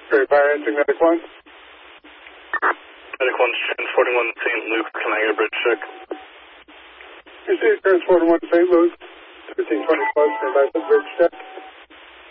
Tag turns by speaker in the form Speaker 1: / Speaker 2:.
Speaker 1: Great Fire Engine, Medic 1.
Speaker 2: Medic 1, 41 St. Luke, can I get a bridge check?
Speaker 1: You see Curtis 41 St. Luke, 1320 plus, standby for bridge check.